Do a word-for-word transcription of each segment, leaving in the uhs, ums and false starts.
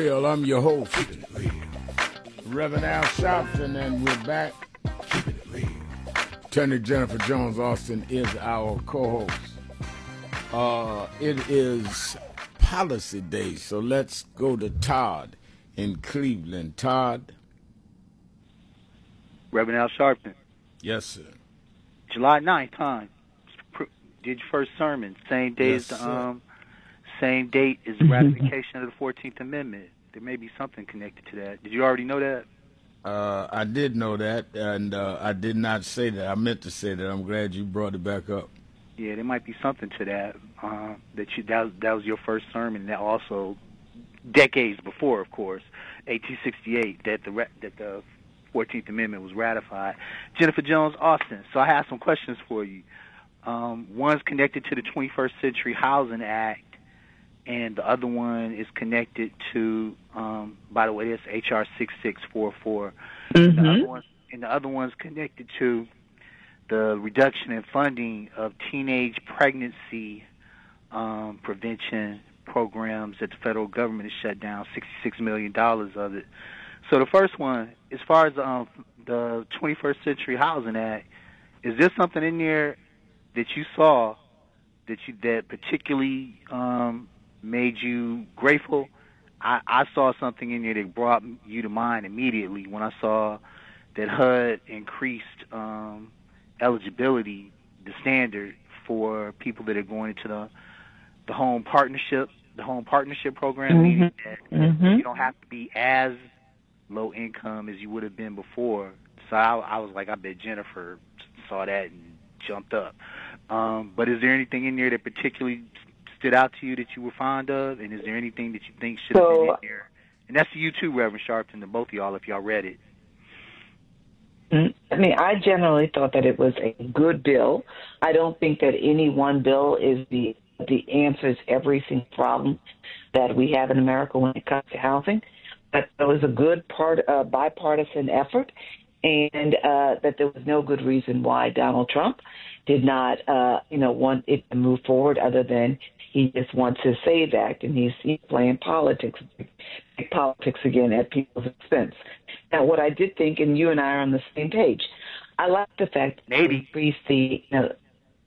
real. I'm your host, Reverend Al Sharpton, and we're back. Attorney Jennifer Jones Austin is our co-host. Uh, it is Policy Day, so let's go to Todd in Cleveland. Todd? Reverend Al Sharpton. Yes, sir. July ninth, huh? Did your first sermon. Same day yes, as the sir. um, same date as the ratification of the fourteenth Amendment. There may be something connected to that. Did you already know that? Uh, I did know that, and uh, I did not say that. I meant to say that. I'm glad you brought it back up. Yeah, there might be something to that. Uh, that you that, that was your first sermon. That also, decades before, of course, eighteen sixty-eight, that the that the fourteenth Amendment was ratified. Jennifer Jones Austin. So I have some questions for you. Um, one's connected to the twenty-first Century Housing Act, and the other one is connected to, um, by the way, that's H R sixty-six forty-four. Mm-hmm. And the other one, and the other one's connected to the reduction in funding of teenage pregnancy um, prevention programs that the federal government has shut down, sixty-six million dollars of it. So the first one, as far as um, the twenty-first Century Housing Act, is there something in there that you saw that you that particularly um, made you grateful? I, I saw something in there that brought you to mind immediately when I saw that H U D increased um, eligibility, the standard for people that are going into the the home partnership, the home partnership program, mm-hmm. meaning that mm-hmm. you don't have to be as low income as you would have been before. So I, I was like, I bet Jennifer saw that and jumped up. Um, but is there anything in there that particularly stood out to you that you were fond of? And is there anything that you think should have so, been in there? And that's to you too, Reverend Sharpton, to both of y'all, if y'all read it. I mean, I generally thought that it was a good bill. I don't think that any one bill is the the answers every single problem that we have in America when it comes to housing. But it was a good part, uh, bipartisan effort, and uh, that there was no good reason why Donald Trump did not, uh, you know, want it to move forward other than he just wants his SAVE Act, and he's, he's playing politics, politics again at people's expense. Now, what I did think, and you and I are on the same page, I like the fact that Maybe. he increased the... You know,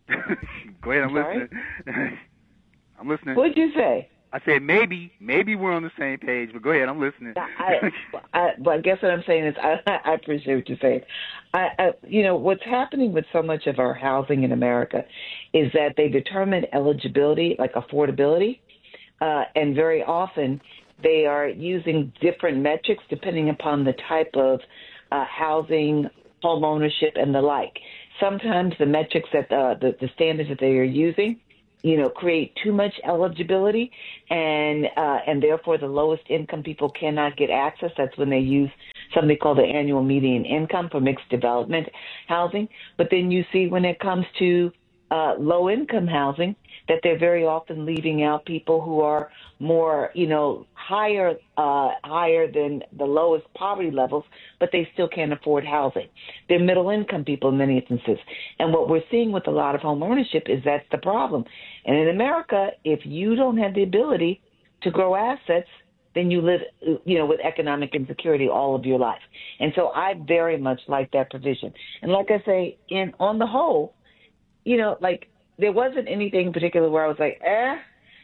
Go ahead, I'm sorry? listening. I'm listening. What did you say? I said maybe, maybe we're on the same page, but go ahead, I'm listening. I, I, well, I guess what I'm saying is I, I appreciate what you're saying. I, I, you know, what's happening with so much of our housing in America is that they determine eligibility, like affordability, uh, and very often they are using different metrics depending upon the type of uh, housing, home ownership, and the like. Sometimes the metrics that uh, the, the standards that they are using, you know, create too much eligibility, and uh, and therefore the lowest income people cannot get access. That's when they use something called the annual median income for mixed development housing. But then you see when it comes to uh, low income housing that they're very often leaving out people who are more, you know, higher uh, higher than the lowest poverty levels, but they still can't afford housing. They're middle income people in many instances. And what we're seeing with a lot of home ownership is that's the problem. And in America, if you don't have the ability to grow assets, then you live, you know, with economic insecurity all of your life. And so I very much like that provision. And like I say, in on the whole, you know, like there wasn't anything in particular where I was like, eh,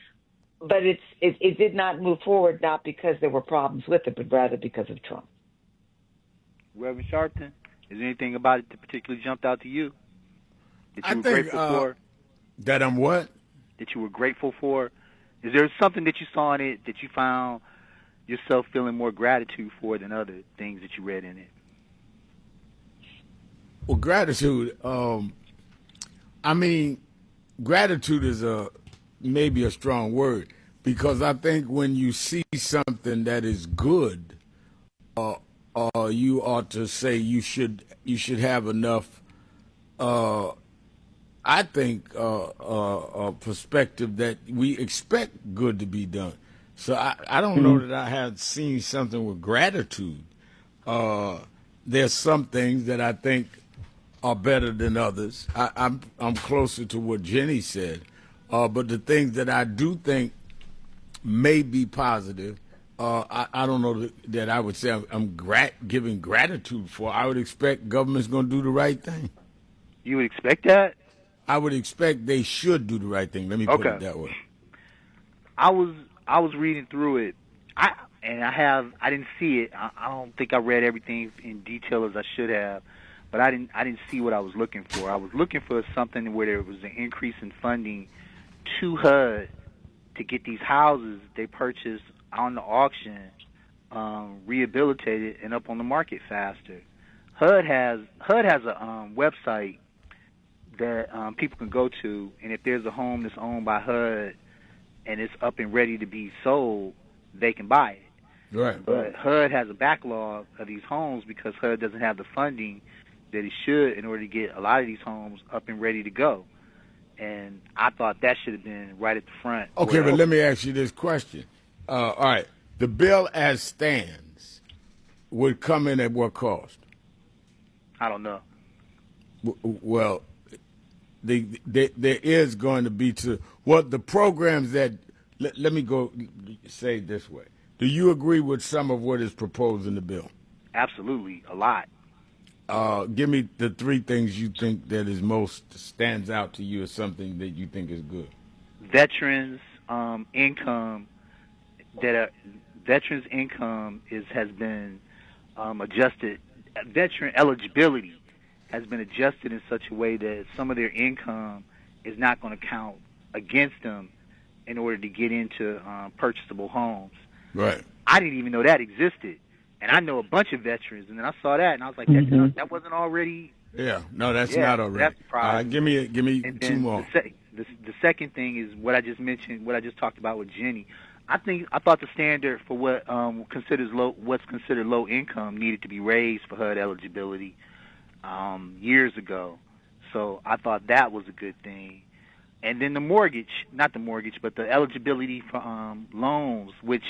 but it's it, it did not move forward, not because there were problems with it, but rather because of Trump. Reverend Sharpton, is there anything about it that particularly jumped out to you that you I were think, grateful uh, for? That I'm what? That you were grateful for? Is there something that you saw in it that you found yourself feeling more gratitude for than other things that you read in it? Well, gratitude, um, I mean, gratitude is a maybe a strong word, because I think when you see something that is good, uh, uh, you ought to say you should you should have enough. Uh, I think uh, uh, a perspective that we expect good to be done. So I, I don't mm-hmm. know that I have seen something with gratitude. Uh, there's some things that I think are better than others. I, I'm I'm closer to what Jenny said. Uh, but the things that I do think may be positive, uh, I, I don't know that, that I would say I'm, I'm grat- giving gratitude for. I would expect government's going to do the right thing. You would expect that? I would expect they should do the right thing. Let me put Okay. it that way. I was I was reading through it, I and I have I didn't see it. I, I don't think I read everything in detail as I should have, but I didn't I didn't see what I was looking for. I was looking for something where there was an increase in funding to H U D to get these houses they purchased on the auction um, rehabilitated and up on the market faster. H U D has H U D has a um, website that um, people can go to, and if there's a home that's owned by H U D and it's up and ready to be sold, they can buy it. Right. But H U D has a backlog of these homes because H U D doesn't have the funding that it should in order to get a lot of these homes up and ready to go. And I thought that should have been right at the front. Okay, where, but let me ask you this question. Uh, all right, the bill as stands would come in at what cost? I don't know. W- Well, the, the, there is going to be to what the programs that. Let, let me go say it this way. Do you agree with some of what is proposed in the bill? Absolutely, a lot. Uh, give me the three things you think that is most stands out to you as something that you think is good. Veterans um, income that are, veterans income is has been um, adjusted. Veteran eligibility has been adjusted in such a way that some of their income is not going to count against them in order to get into um, purchasable homes. Right. I didn't even know that existed. And I know a bunch of veterans, and then I saw that, and I was like, Mm-hmm. that, that wasn't already. Yeah. No, that's Yeah, not already. that's the problem. All right, give me give me And two then more. The, se- the, the second thing is what I just mentioned, what I just talked about with Jenny. I think I thought the standard for what um, considers low, what's considered low income, needed to be raised for H U D eligibility um, years ago. So I thought that was a good thing. And then the mortgage, not the mortgage, but the eligibility for um, loans, which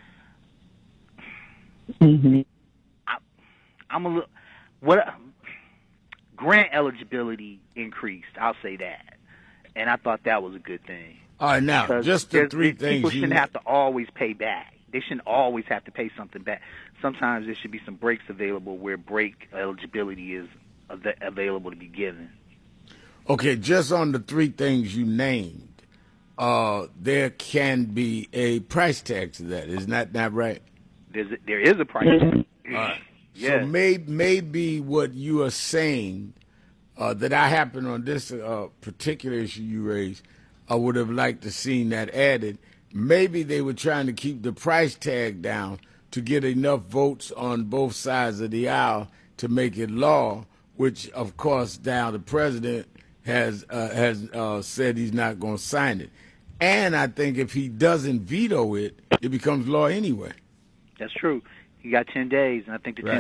Mm-hmm. I, I'm a little what grant eligibility increased. I'll say that, and I thought that was a good thing. All right, now Because just the there's- three people things you. shouldn't have to always pay back. They shouldn't always have to pay something back. Sometimes there should be some breaks available where break eligibility is av- available to be given. Okay, just on the three things you named, uh, there can be a price tag to that. Isn't that not right? There's a, there is a price. All right. Yeah. So may, maybe what you are saying uh, that I happen on this uh, particular issue you raised, I would have liked to seen that added. Maybe they were trying to keep the price tag down to get enough votes on both sides of the aisle to make it law, which, of course, now the president has uh, has uh, said he's not going to sign it. And I think if he doesn't veto it, it becomes law anyway. That's true. You got ten days, and I think the Right.